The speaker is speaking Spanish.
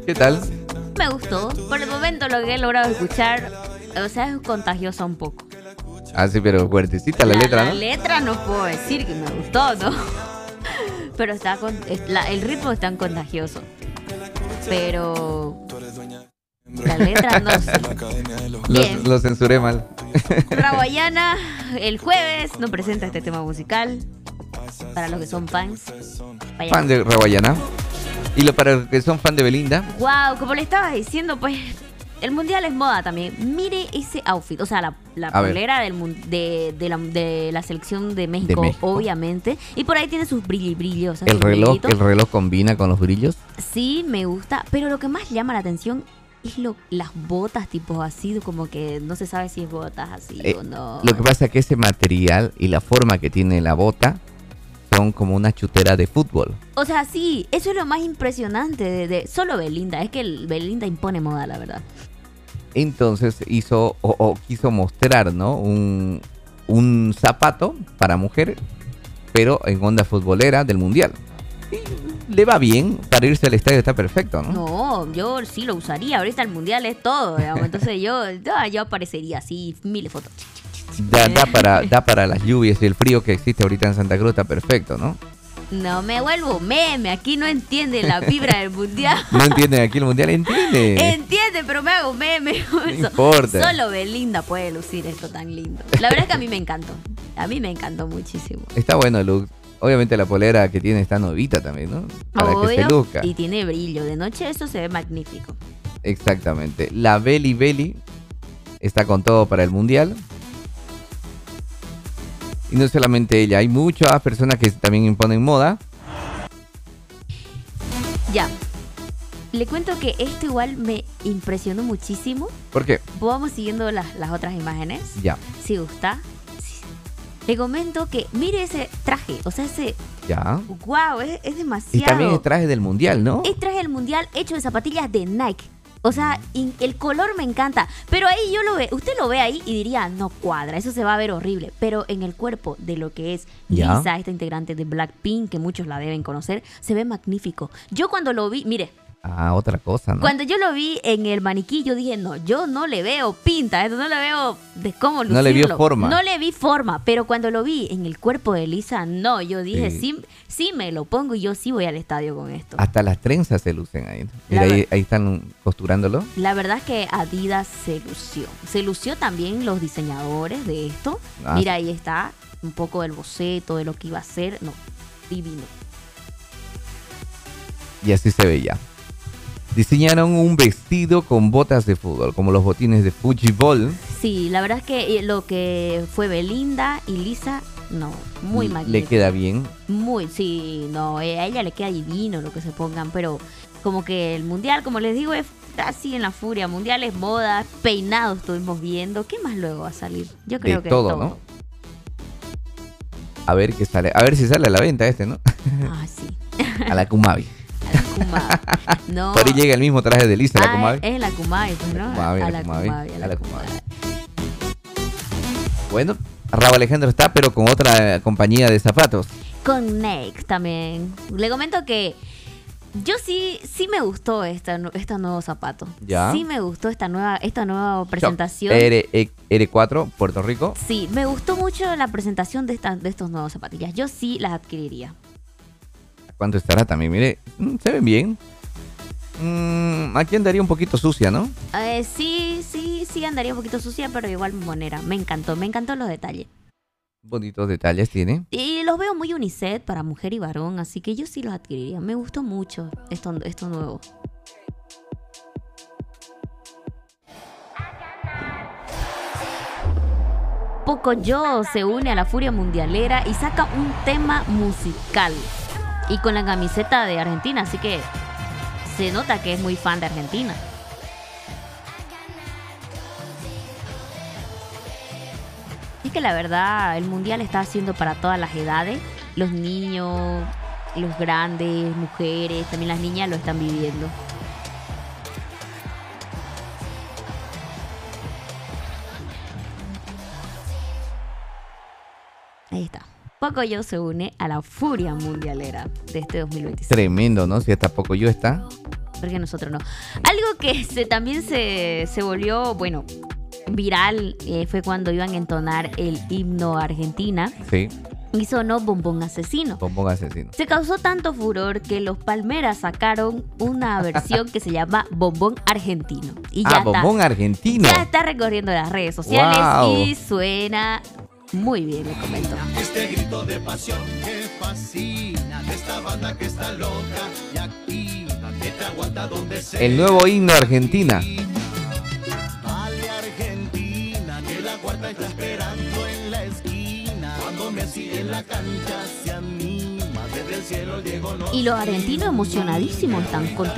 ¿Qué tal? Me gustó. Por el momento lo que he logrado escuchar, o sea, es contagiosa un poco. Ah, sí, pero fuertecita la letra, ¿no? La letra no puedo decir que me gustó, ¿no? Pero el ritmo es tan contagioso. Pero la letra no sé. Lo censuré mal. Rawayana el jueves nos presenta este tema musical. Para los que son fans. Fan de Rawayana. Y para los que son fan de Belinda. Wow, como le estaba diciendo, pues el mundial es moda también. Mire ese outfit, o sea, la polera de la selección de México, obviamente. Y por ahí tiene sus brillos. El reloj combina con los brillos. Sí, me gusta. Pero lo que más llama la atención es las botas, tipo así, como que no se sabe si es botas así o no. Lo que pasa es que ese material y la forma que tiene la bota son como una chutera de fútbol. O sea, sí, eso es lo más impresionante de solo Belinda. Es que Belinda impone moda, la verdad. Entonces hizo o quiso mostrar, ¿no? Un zapato para mujer, pero en onda futbolera del mundial. Y le va bien, para irse al estadio está perfecto, ¿no? No, yo sí lo usaría. Ahorita el mundial es todo, digamos. Entonces yo aparecería así, miles fotos. Da para las lluvias y el frío que existe ahorita en Santa Cruz, está perfecto, ¿no? No me vuelvo meme, aquí no entienden la vibra del mundial. No entienden aquí el mundial, entiende. Entiende, pero me hago meme. No importa. Solo Belinda puede lucir esto tan lindo. La verdad es que a mí me encantó. A mí me encantó muchísimo. Está bueno el look. Obviamente la polera que tiene está novita también, ¿no? Para que se luzca. Y tiene brillo. De noche eso se ve magnífico. Exactamente. La Belly está con todo para el mundial. Y no solamente ella, hay muchas personas que también imponen moda. Ya. Le cuento que esto igual me impresionó muchísimo. ¿Por qué? Vamos siguiendo las otras imágenes. Ya. Si gusta. Le comento que mire ese traje, o sea, ese... Ya. Wow, es demasiado. Y también es traje del mundial, ¿no? Es traje del mundial hecho de zapatillas de Nike. O sea, el color me encanta. Pero ahí usted lo ve ahí y diría, no cuadra, eso se va a ver horrible. Pero en el cuerpo de lo que es Lisa, esta integrante de Blackpink, que muchos la deben conocer, se ve magnífico. Yo cuando lo vi, mire. Ah, otra cosa, ¿no? Cuando yo lo vi en el maniquí, yo dije, no, yo no le veo pinta, esto no le veo de cómo lucirlo. No le vio forma. No le vi forma, pero cuando lo vi en el cuerpo de Lisa, no, yo dije, sí me lo pongo y yo sí voy al estadio con esto. Hasta las trenzas se lucen ahí. Mira, ahí están costurándolo. La verdad es que Adidas se lució. Se lució también los diseñadores de esto. Mira, ahí está un poco del boceto de lo que iba a ser. No, divino. Y así se veía. Diseñaron un vestido con botas de fútbol, como los botines de Fujibol. Sí, la verdad es que lo que fue Belinda y Lisa, no, muy magnífico. ¿Le queda bien? Sí, no, a ella le queda divino lo que se pongan, pero como que el mundial, como les digo, es así en la furia. Mundial es moda, peinados estuvimos viendo. ¿Qué más luego va a salir? Yo creo que todo, ¿no? A ver qué sale. A ver si sale a la venta ¿no? Ah, sí. A la Kumabi. No. Por ahí llega el mismo traje de Lisa, la Kumabi. Es la Kumabi, pues, ¿no? A la Kumabi. Bueno, Rauw Alejandro está, pero con otra compañía de zapatos. Con Nike también. Le comento que yo sí me gustó estos nuevos zapatos. ¿Ya? Sí me gustó esta nueva presentación. R4, Puerto Rico. Sí, me gustó mucho la presentación de estos nuevos zapatillas. Yo sí las adquiriría. ¿Cuánto estará también? Mire, se ven bien. Aquí andaría un poquito sucia, ¿no? Sí, andaría un poquito sucia, pero de igual manera. Me encantó los detalles. Bonitos detalles tiene. Y los veo muy unisex para mujer y varón, así que yo sí los adquiriría. Me gustó mucho esto nuevo. Pocoyo se une a la furia mundialera y saca un tema musical. Y con la camiseta de Argentina, así que se nota que es muy fan de Argentina. Es que la verdad, el mundial está haciendo para todas las edades. Los niños, los grandes, mujeres, también las niñas lo están viviendo. Ahí está. Pocoyo se une a la furia mundialera de este 2026. Tremendo, ¿no? Si hasta Pocoyo está. porque nosotros no. Algo que también se volvió, bueno, viral fue cuando iban a entonar el himno a Argentina. Sí. Y sonó Bombón Asesino. Bombón Asesino. Se causó tanto furor que los Palmeras sacaron una versión que se llama Bombón Argentino. Y ya Bombón Argentino. Ya está recorriendo las redes sociales. Wow. Y suena muy bien, les comento. Este grito de pasión que fascina, de esta banda que está loca y activa, que te aguanta donde sea. El nuevo himno a Argentina. Vale Argentina, que la cuarta está esperando en la esquina. Cuando Messi en la cancha se anima, desde el cielo Diego nos Y los argentinos emocionadísimos están con